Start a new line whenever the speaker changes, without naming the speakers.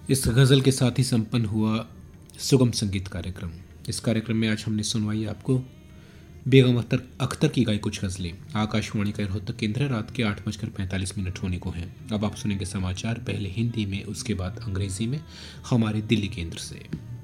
इस गज़ल के साथ ही संपन्न हुआ सुगम संगीत कार्यक्रम। इस कार्यक्रम में आज हमने सुनवाई आपको बेगम अख्तर अख्तर की गाई कुछ गज़लें। आकाशवाणी का रोहतक केंद्र रात के 8:45 होने को हैं। अब आप सुनेंगे समाचार, पहले हिंदी में, उसके बाद अंग्रेजी में, हमारे दिल्ली केंद्र से।